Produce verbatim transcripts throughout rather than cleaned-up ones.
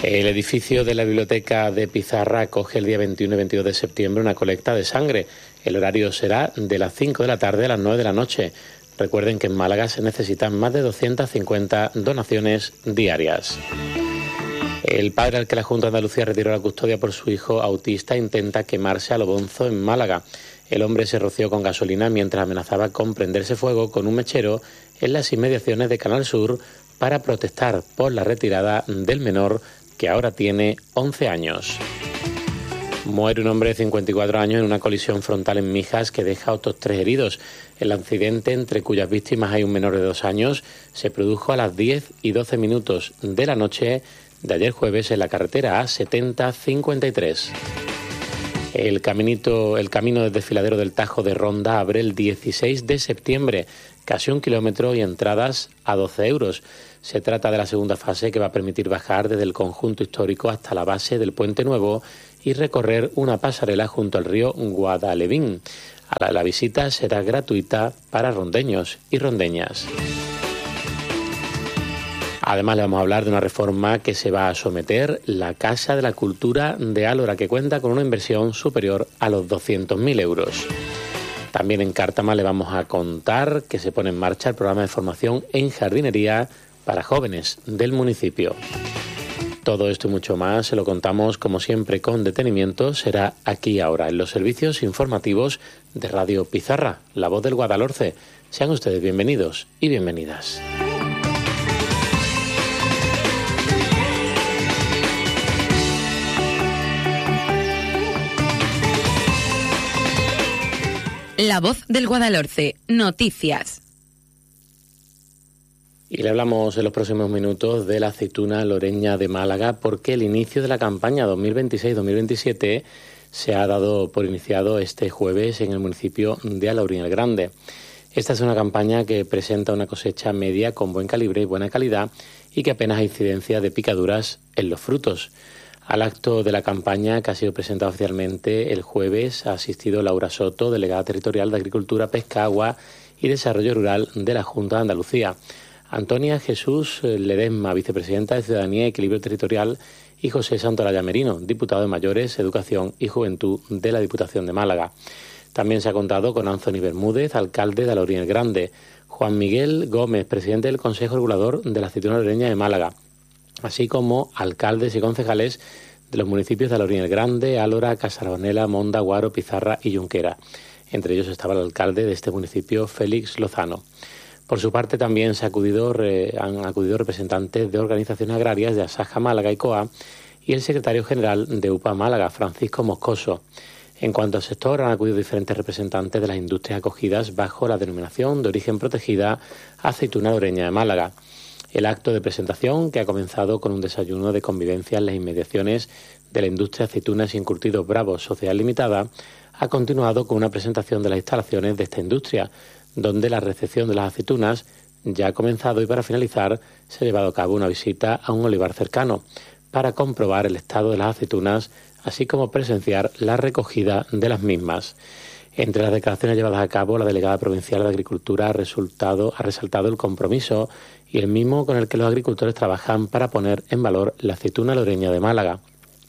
El edificio de la Biblioteca de Pizarra acoge el día veintiuno y veintidós de septiembre una colecta de sangre. El horario será de las cinco de la tarde a las nueve de la noche. Recuerden que en Málaga se necesitan más de doscientas cincuenta donaciones diarias. El padre al que la Junta de Andalucía retiró la custodia por su hijo autista intenta quemarse a lo bonzo en Málaga. El hombre se roció con gasolina mientras amenazaba con prenderse fuego con un mechero en las inmediaciones de Canal Sur para protestar por la retirada del menor, que ahora tiene once años. Muere un hombre de cincuenta y cuatro años en una colisión frontal en Mijas que deja a otros tres heridos. El accidente, entre cuyas víctimas hay un menor de dos años, se produjo a las diez y doce minutos de la noche de ayer jueves en la carretera A setenta cincuenta y tres. El caminito, el camino del desfiladero del Tajo de Ronda abre el dieciséis de septiembre, casi un kilómetro y entradas a doce euros. Se trata de la segunda fase que va a permitir bajar desde el conjunto histórico hasta la base del Puente Nuevo y recorrer una pasarela junto al río Guadalevín. Ahora la visita será gratuita para rondeños y rondeñas. Además, le vamos a hablar de una reforma que se va a someter, la Casa de la Cultura de Álora, que cuenta con una inversión superior a los doscientos mil euros. También en Cártama le vamos a contar que se pone en marcha el programa de formación en jardinería para jóvenes del municipio. Todo esto y mucho más se lo contamos, como siempre, con detenimiento. Será aquí y ahora, en los servicios informativos de Radio Pizarra, La Voz del Guadalhorce. Sean ustedes bienvenidos y bienvenidas. La Voz del Guadalhorce, noticias. Y le hablamos en los próximos minutos de la aceituna loreña de Málaga, porque el inicio de la campaña dos mil veintiséis dos mil veintisiete se ha dado por iniciado este jueves en el municipio de Alaurín el Grande. Esta es una campaña que presenta una cosecha media con buen calibre y buena calidad y que apenas hay incidencia de picaduras en los frutos. Al acto de la campaña, que ha sido presentado oficialmente el jueves, ha asistido Laura Soto, delegada territorial de Agricultura, Pesca, Agua y Desarrollo Rural de la Junta de Andalucía, Antonia Jesús Ledesma, vicepresidenta de Ciudadanía y Equilibrio Territorial, y José Santolaya Merino, diputado de Mayores, Educación y Juventud de la Diputación de Málaga. También se ha contado con Anthony Bermúdez, alcalde de Alaurín el Grande, Juan Miguel Gómez, presidente del Consejo Regulador de la Aceituna Loreña de Málaga, así como alcaldes y concejales de los municipios de Alaurín el Grande, Álora, Casarbanela, Monda, Guaro, Pizarra y Junquera. Entre ellos estaba el alcalde de este municipio, Félix Lozano. Por su parte, también se ha acudido, re, han acudido representantes de organizaciones agrarias de Asaja Málaga y C O A y el secretario general de U P A Málaga, Francisco Moscoso. En cuanto al sector, han acudido diferentes representantes de las industrias acogidas bajo la denominación de origen protegida Aceituna Loreña de Málaga. El acto de presentación, que ha comenzado con un desayuno de convivencia en las inmediaciones de la industria Aceitunas y Encurtidos Bravos Sociedad Limitada, ha continuado con una presentación de las instalaciones de esta industria, donde la recepción de las aceitunas ya ha comenzado y para finalizar se ha llevado a cabo una visita a un olivar cercano para comprobar el estado de las aceitunas, así como presenciar la recogida de las mismas. Entre las declaraciones llevadas a cabo, la delegada provincial de Agricultura ha, resultado, ha resaltado el compromiso y el mismo con el que los agricultores trabajan para poner en valor la aceituna loreña de Málaga.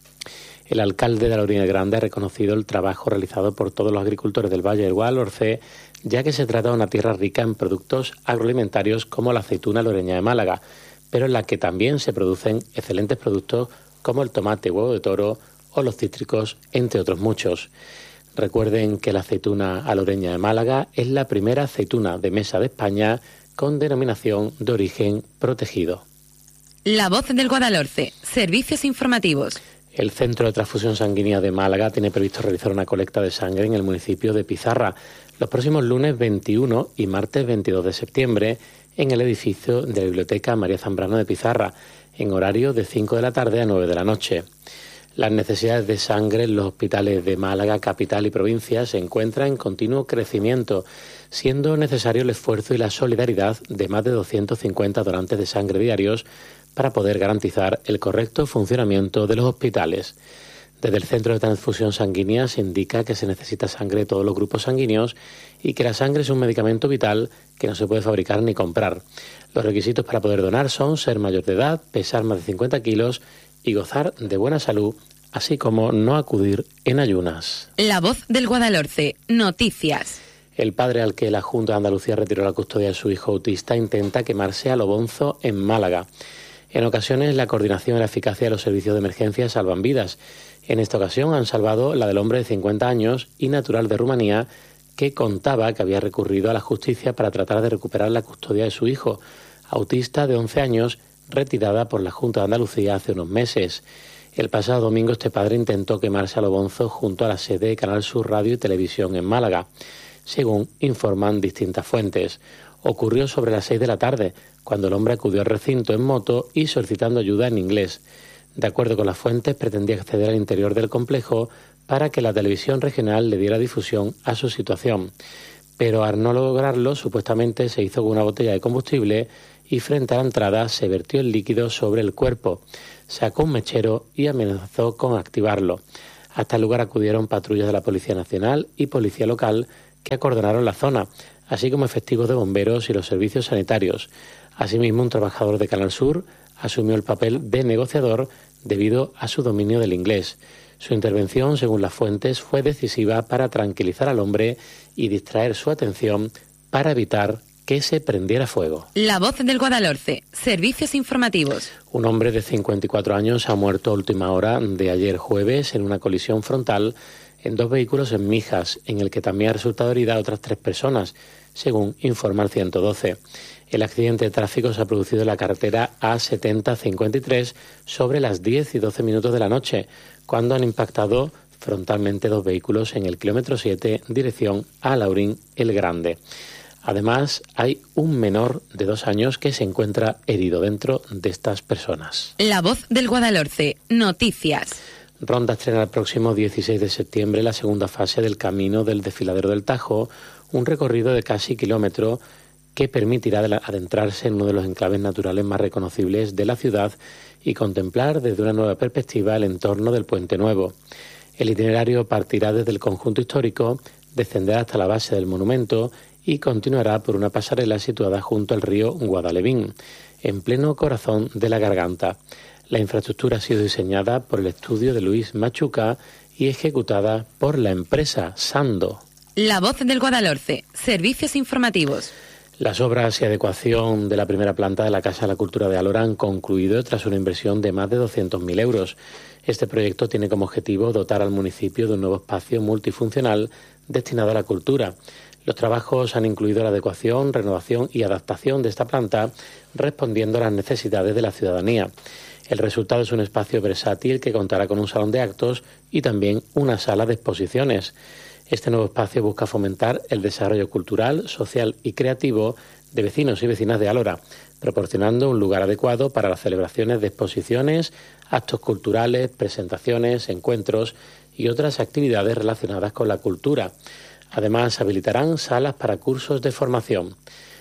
El alcalde de Alaurín el Grande ha reconocido el trabajo realizado por todos los agricultores del Valle del Guadalhorce, ya que se trata de una tierra rica en productos agroalimentarios como la aceituna loreña de Málaga, pero en la que también se producen excelentes productos como el tomate, huevo de toro o los cítricos, entre otros muchos. Recuerden que la aceituna aloreña de Málaga es la primera aceituna de mesa de España con denominación de origen protegido. La Voz del Guadalhorce, servicios informativos. El Centro de Transfusión Sanguínea de Málaga tiene previsto realizar una colecta de sangre en el municipio de Pizarra los próximos lunes veintiuno y martes veintidós de septiembre en el edificio de la Biblioteca María Zambrano de Pizarra, en horario de cinco de la tarde a nueve de la noche. Las necesidades de sangre en los hospitales de Málaga, capital y provincia se encuentran en continuo crecimiento, siendo necesario el esfuerzo y la solidaridad de más de doscientos cincuenta donantes de sangre diarios para poder garantizar el correcto funcionamiento de los hospitales. Desde el Centro de Transfusión Sanguínea se indica que se necesita sangre de todos los grupos sanguíneos y que la sangre es un medicamento vital que no se puede fabricar ni comprar. Los requisitos para poder donar son ser mayor de edad, pesar más de cincuenta kilos y gozar de buena salud, así como no acudir en ayunas. La Voz del Guadalhorce, noticias. El padre al que la Junta de Andalucía retiró la custodia de su hijo autista intenta quemarse a lo bonzo en Málaga. En ocasiones la coordinación y la eficacia de los servicios de emergencia salvan vidas. En esta ocasión han salvado la del hombre de cincuenta años y natural de Rumanía, que contaba que había recurrido a la justicia para tratar de recuperar la custodia de su hijo, autista de once años, retirada por la Junta de Andalucía hace unos meses. El pasado domingo este padre intentó quemarse a lo bonzo junto a la sede de Canal Sur Radio y Televisión en Málaga, según informan distintas fuentes. Ocurrió sobre las seis de la tarde, cuando el hombre acudió al recinto en moto y solicitando ayuda en inglés. De acuerdo con las fuentes, pretendía acceder al interior del complejo para que la televisión regional le diera difusión a su situación. Pero al no lograrlo, supuestamente se hizo con una botella de combustible y frente a la entrada se vertió el líquido sobre el cuerpo. Sacó un mechero y amenazó con activarlo. Hasta el lugar acudieron patrullas de la Policía Nacional y Policía Local que acordonaron la zona, así como efectivos de bomberos y los servicios sanitarios. Asimismo, un trabajador de Canal Sur asumió el papel de negociador debido a su dominio del inglés. Su intervención, según las fuentes, fue decisiva para tranquilizar al hombre y distraer su atención para evitar que se prendiera fuego. La Voz del Guadalhorce, servicios informativos. Un hombre de cincuenta y cuatro años ha muerto a última hora de ayer jueves en una colisión frontal en dos vehículos en Mijas, en el que también ha resultado herida a otras tres personas, según informa el ciento doce. El accidente de tráfico se ha producido en la carretera A setenta cincuenta y tres sobre las diez y doce minutos de la noche, cuando han impactado frontalmente dos vehículos en el kilómetro siete, dirección a Laurín el Grande. Además, hay un menor de dos años que se encuentra herido dentro de estas personas. La Voz del Guadalhorce, noticias. Ronda estrena el próximo dieciséis de septiembre la segunda fase del Camino del Desfiladero del Tajo, un recorrido de casi kilómetro que permitirá adentrarse en uno de los enclaves naturales más reconocibles de la ciudad y contemplar desde una nueva perspectiva el entorno del Puente Nuevo. El itinerario partirá desde el conjunto histórico, descenderá hasta la base del monumento y continuará por una pasarela situada junto al río Guadalevín, en pleno corazón de la Garganta. La infraestructura ha sido diseñada por el estudio de Luis Machuca y ejecutada por la empresa Sando. La Voz del Guadalhorce, servicios informativos. Las obras y adecuación de la primera planta de la Casa de la Cultura de Alhora han concluido tras una inversión de más de doscientos mil euros. Este proyecto tiene como objetivo dotar al municipio de un nuevo espacio multifuncional destinado a la cultura. Los trabajos han incluido la adecuación, renovación y adaptación de esta planta, respondiendo a las necesidades de la ciudadanía. El resultado es un espacio versátil que contará con un salón de actos y también una sala de exposiciones. Este nuevo espacio busca fomentar el desarrollo cultural, social y creativo de vecinos y vecinas de Alhora, proporcionando un lugar adecuado para las celebraciones de exposiciones, actos culturales, presentaciones, encuentros y otras actividades relacionadas con la cultura. Además, habilitarán salas para cursos de formación.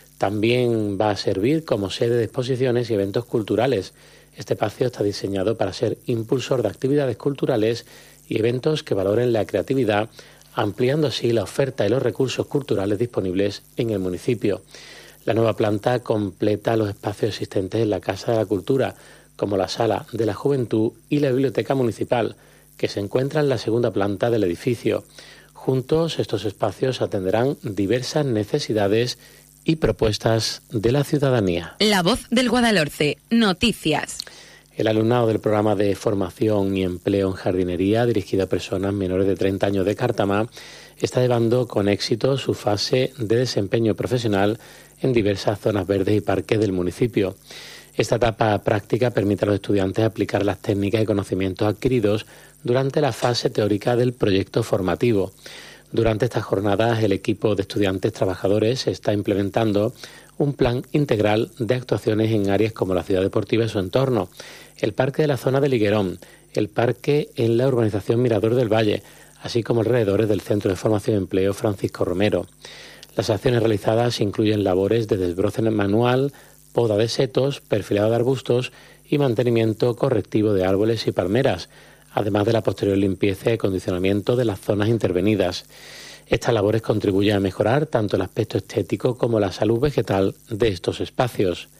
También va a servir como sede de exposiciones y eventos culturales. Este espacio está diseñado para ser impulsor de actividades culturales y eventos que valoren la creatividad, ampliando así la oferta y los recursos culturales disponibles en el municipio. La nueva planta completa los espacios existentes en la Casa de la Cultura, como la Sala de la Juventud y la Biblioteca Municipal, que se encuentra en la segunda planta del edificio. Juntos, estos espacios atenderán diversas necesidades y propuestas de la ciudadanía. La Voz del Guadalhorce, noticias. El alumnado del programa de formación y empleo en jardinería, dirigido a personas menores de treinta años de Cártama, está llevando con éxito su fase de desempeño profesional en diversas zonas verdes y parques del municipio. Esta etapa práctica permite a los estudiantes aplicar las técnicas y conocimientos adquiridos durante la fase teórica del proyecto formativo. Durante estas jornadas, el equipo de estudiantes trabajadores está implementando un plan integral de actuaciones en áreas como la ciudad deportiva y su entorno, el parque de la zona de Liguerón, el parque en la urbanización Mirador del Valle, así como alrededores del Centro de Formación y Empleo Francisco Romero. Las acciones realizadas incluyen labores de desbroce manual, poda de setos, perfilado de arbustos y mantenimiento correctivo de árboles y palmeras, además de la posterior limpieza y acondicionamiento de las zonas intervenidas. Estas labores contribuyen a mejorar tanto el aspecto estético como la salud vegetal de estos espacios.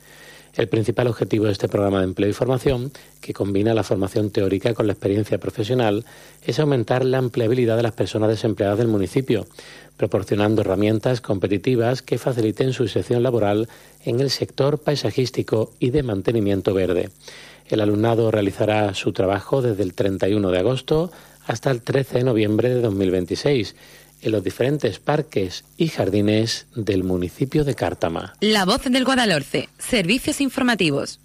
El principal objetivo de este programa de empleo y formación, que combina la formación teórica con la experiencia profesional, es aumentar la empleabilidad de las personas desempleadas del municipio, proporcionando herramientas competitivas que faciliten su inserción laboral en el sector paisajístico y de mantenimiento verde. El alumnado realizará su trabajo desde el treinta y uno de agosto hasta el trece de noviembre de dos mil veintiséis en los diferentes parques y jardines del municipio de Cártama. La Voz del Guadalhorce, servicios informativos.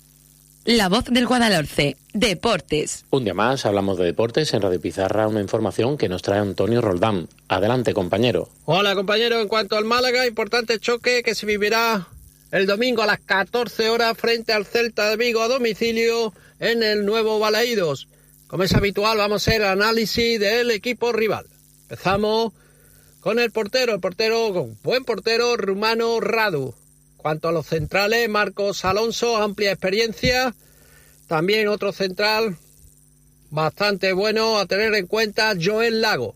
La Voz del Guadalhorce, deportes. Un día más hablamos de deportes en Radio Pizarra, una información que nos trae Antonio Roldán. Adelante, compañero. Hola, compañero. En cuanto al Málaga, importante choque que se vivirá el domingo a las catorce horas frente al Celta de Vigo a domicilio en el Nuevo Balaídos. Como es habitual, vamos a hacer análisis del equipo rival. Empezamos con el portero, el portero, buen portero, rumano Radu. Cuanto a los centrales, Marcos Alonso, amplia experiencia. También otro central bastante bueno a tener en cuenta, Joel Lago.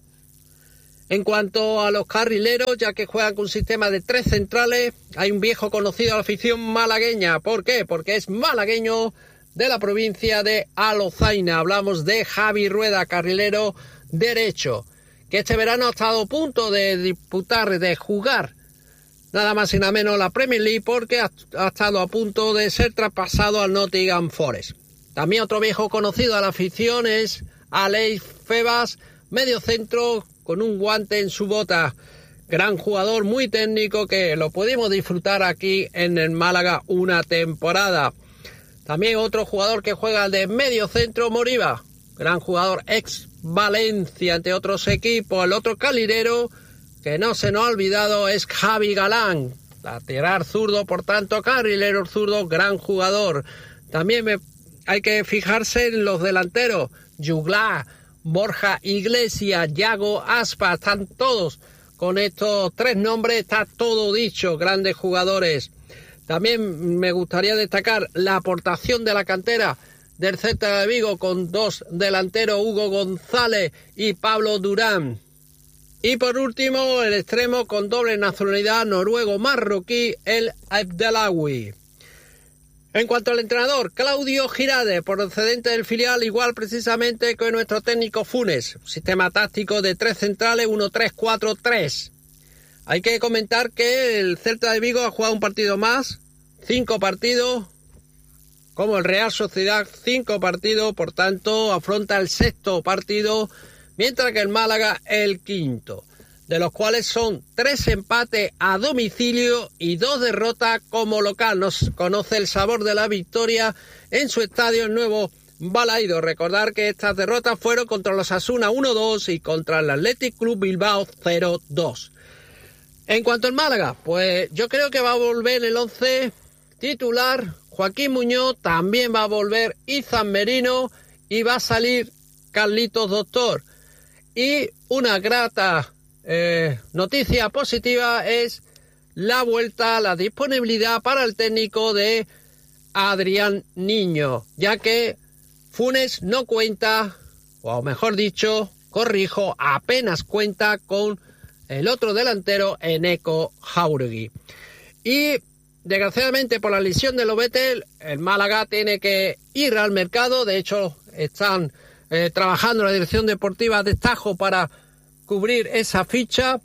En cuanto a los carrileros, ya que juegan con un sistema de tres centrales, hay un viejo conocido a la afición malagueña. ¿Por qué? Porque es malagueño de la provincia de Alozaina. Hablamos de Javi Rueda, carrilero derecho, que este verano ha estado a punto de disputar, de jugar nada más y nada menos la Premier League, porque ha, ha estado a punto de ser traspasado al Nottingham Forest. También otro viejo conocido a la afición es Aleix Febas, medio centro con un guante en su bota. Gran jugador, muy técnico, que lo pudimos disfrutar aquí en el Málaga una temporada. También otro jugador que juega de medio centro, Moriba, gran jugador, ex Valencia, entre otros equipos. El otro calirero que no se nos ha olvidado es Javi Galán, lateral zurdo, por tanto, carrilero zurdo, gran jugador. También me, hay que fijarse en los delanteros, Juglar, Borja Iglesias, Yago Aspa, están todos con estos tres nombres, está todo dicho, grandes jugadores. También me gustaría destacar la aportación de la cantera del Celta de Vigo con dos delanteros, Hugo González y Pablo Durán. Y por último, el extremo con doble nacionalidad noruego-marroquí, el Abdelawi. En cuanto al entrenador, Claudio Girade, procedente del filial, igual precisamente que nuestro técnico Funes. Sistema táctico de tres centrales, uno tres cuatro tres. Hay que comentar que el Celta de Vigo ha jugado un partido más, cinco partidos, como el Real Sociedad, cinco partidos, por tanto afronta el sexto partido, mientras que el Málaga el quinto, de los cuales son tres empates a domicilio y dos derrotas como local. Nos conoce el sabor de la victoria en su estadio, el Nuevo Balaídos. Recordar que estas derrotas fueron contra los Osasuna uno dos y contra el Athletic Club Bilbao cero dos. En cuanto al Málaga, pues yo creo que va a volver el once titular Joaquín Muñoz, también va a volver Izan Merino y va a salir Carlitos Doctor. Y una grata eh, noticia positiva es la vuelta, la disponibilidad para el técnico de Adrián Niño, ya que Funes no cuenta, o mejor dicho, corrijo, apenas cuenta con el otro delantero, Eneco Jauregui. Y desgraciadamente por la lesión de Lobete, el Málaga tiene que ir al mercado. De hecho, están eh, trabajando en la dirección deportiva de Tajo para cubrir esa ficha.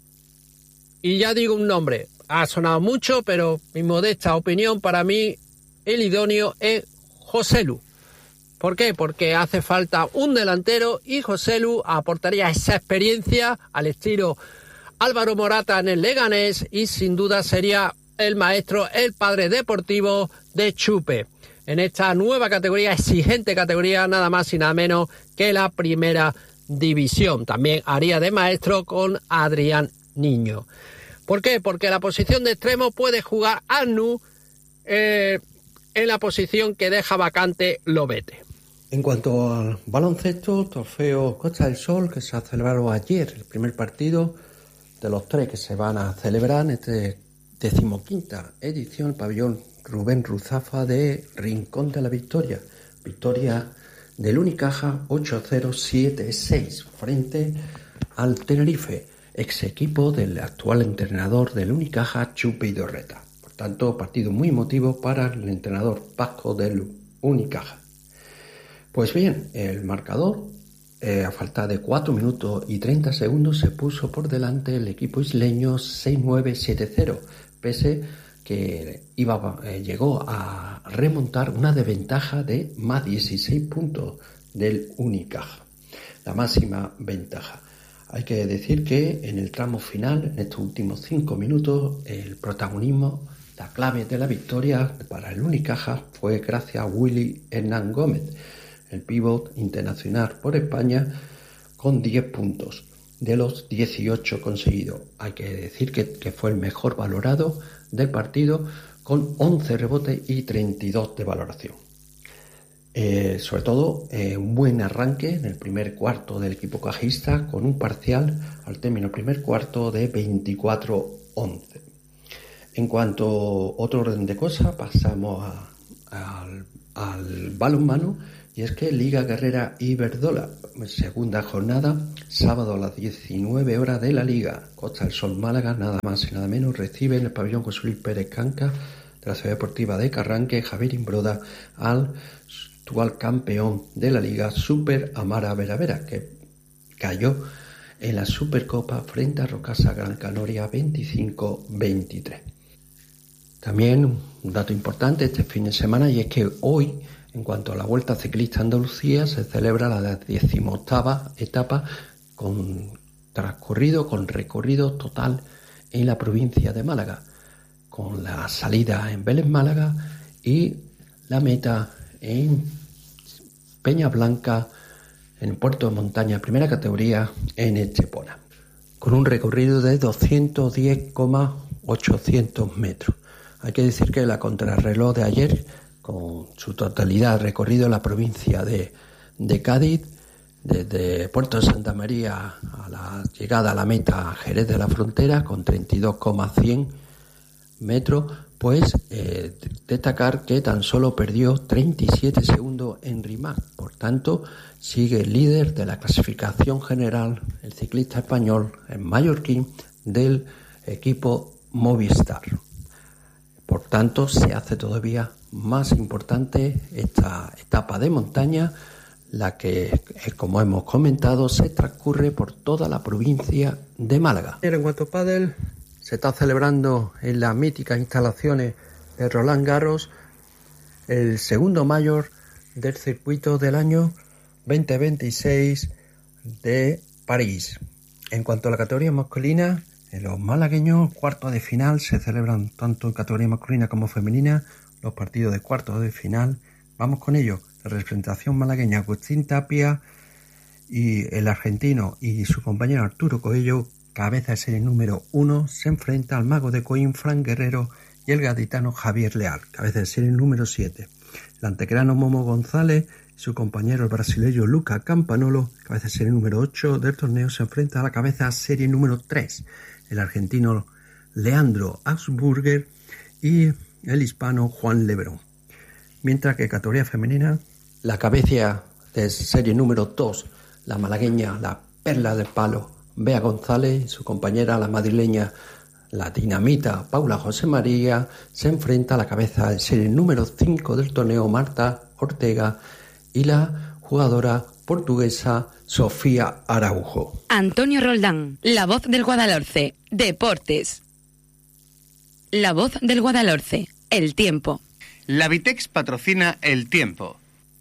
Y ya digo un nombre, ha sonado mucho, pero mi modesta opinión, para mí el idóneo es Joselu. ¿Por qué? Porque hace falta un delantero y Joselu aportaría esa experiencia al estilo Álvaro Morata en el Leganés y sin duda sería el maestro, el padre deportivo de Chupe en esta nueva categoría, exigente categoría, nada más y nada menos que la primera división. También haría de maestro con Adrián Niño. ¿Por qué? Porque la posición de extremo puede jugar Anu eh, en la posición que deja vacante Lobete. En cuanto al baloncesto, trofeo Costa del Sol, que se ha celebrado ayer, el primer partido de los tres que se van a celebrar en esta decimoquinta edición, el pabellón Rubén Ruzafa de Rincón de la Victoria. Victoria del Unicaja ocho cero siete seis frente al Tenerife, ex equipo del actual entrenador del Unicaja, Chupe Idorreta. Por tanto, partido muy emotivo para el entrenador vasco del Unicaja. Pues bien, el marcador, eh, a falta de cuatro minutos y treinta segundos, se puso por delante el equipo isleño seis nueve siete cero, pese que iba, eh, llegó a remontar una desventaja de más dieciséis puntos del Unicaja, la máxima ventaja. Hay que decir que en el tramo final, en estos últimos cinco minutos, el protagonismo, la clave de la victoria para el Unicaja fue gracias a Willy Hernán Gómez, el pívot internacional por España, con diez puntos de los dieciocho conseguidos. Hay que decir que, que fue el mejor valorado del partido, con once rebotes y treinta y dos de valoración. Eh, sobre todo, eh, un buen arranque en el primer cuarto del equipo cajista, con un parcial al término del primer cuarto de veinticuatro once. En cuanto a otro orden de cosas, pasamos a, a, al, al balonmano, y es que Liga Guerrera Iberdrola, segunda jornada, sábado a las diecinueve horas de la Liga, Costa del Sol Málaga, nada más y nada menos, recibe en el pabellón José Luis Pérez Canca de la Ciudad Deportiva de Carranque, Javier Imbroda, al actual campeón de la Liga, Super Amara Veravera, que cayó en la Supercopa frente a Rocasa Gran Canaria veinticinco veintitrés. También un dato importante este fin de semana, y es que hoy, en cuanto a la Vuelta Ciclista Andalucía, se celebra la decimoctava etapa con transcurrido, con recorrido total en la provincia de Málaga, con la salida en Vélez Málaga y la meta en Peña Blanca, en Puerto de Montaña, primera categoría, en Estepona, con un recorrido de doscientos diez coma ochocientos metros. Hay que decir que la contrarreloj de ayer, con su totalidad recorrido en la provincia de, de Cádiz, desde Puerto de Santa María a la llegada a la meta Jerez de la Frontera, con treinta y dos coma cien metros, pues eh, destacar que tan solo perdió treinta y siete segundos en Rimac. Por tanto, sigue el líder de la clasificación general, el ciclista español, el mallorquín, del equipo Movistar. Por tanto, se hace todavía más importante esta etapa de montaña, la que, como hemos comentado, se transcurre por toda la provincia de Málaga. En cuanto a pádel, se está celebrando en las míticas instalaciones de Roland Garros el segundo mayor del circuito del año veinte veintiséis de París. En cuanto a la categoría masculina, en los malagueños, cuartos de final, se celebran tanto en categoría masculina como femenina los partidos de cuartos de final. Vamos con ello. La representación malagueña, Agustín Tapia, y el argentino y su compañero Arturo Coello, cabeza de serie número uno, se enfrenta al mago de Coín, Fran Guerrero, y el gaditano Javier Leal, cabeza de serie número siete. El antequerano Momo González y su compañero el brasileño Luca Campanolo, cabeza de serie número ocho del torneo, se enfrenta a la cabeza de serie número tres, el argentino Leandro Augsburger y el hispano Juan Lebrón. Mientras que en categoría femenina, la cabeza de serie número dos, la malagueña, la perla del palo, Bea González, y su compañera, la madrileña, la dinamita Paula José María, se enfrenta a la cabeza de serie número cinco del torneo, Marta Ortega, y la jugadora portuguesa Sofía Araujo. Antonio Roldán, la voz del Guadalhorce, Deportes. La voz del Guadalhorce, el tiempo. La Vitex patrocina el tiempo.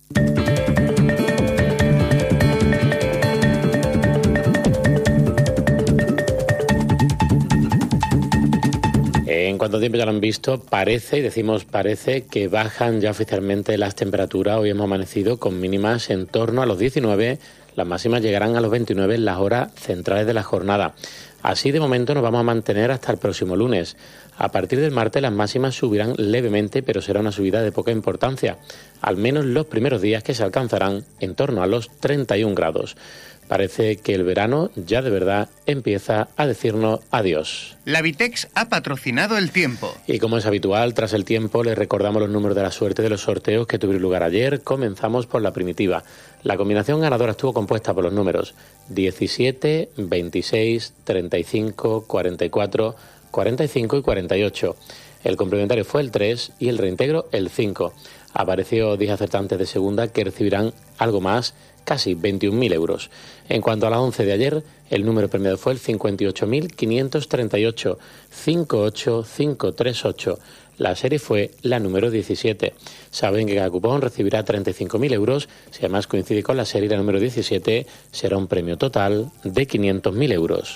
En cuanto tiempo ya lo han visto, parece, y decimos parece, que bajan ya oficialmente las temperaturas. Hoy hemos amanecido con mínimas en torno a los diecinueve, las máximas llegarán a los veintinueve en las horas centrales de la jornada. Así de momento nos vamos a mantener hasta el próximo lunes. A partir del martes las máximas subirán levemente, pero será una subida de poca importancia, al menos los primeros días, que se alcanzarán en torno a los treinta y un grados. Parece que el verano ya de verdad empieza a decirnos adiós. La Vitex ha patrocinado el tiempo. Y como es habitual, tras el tiempo les recordamos los números de la suerte de los sorteos que tuvieron lugar ayer. Comenzamos por la primitiva. La combinación ganadora estuvo compuesta por los números diecisiete, veintiséis, treinta y cinco, cuarenta y cuatro, cuarenta y cinco y cuarenta y ocho. el complementario fue el tres y el reintegro el cinco. Apareció diez acertantes de segunda que recibirán algo más, casi veintiún mil euros. En cuanto a las once de ayer, el número premiado fue el cincuenta y ocho mil quinientos treinta y ocho, cinco ocho cinco tres ocho. La serie fue la número diecisiete. Saben que cada cupón recibirá treinta y cinco mil euros. Si además coincide con la serie la número diecisiete, será un premio total de quinientos mil euros.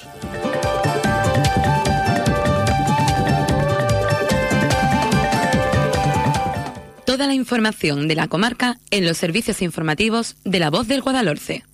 Toda la información de la comarca en los servicios informativos de La Voz del Guadalhorce.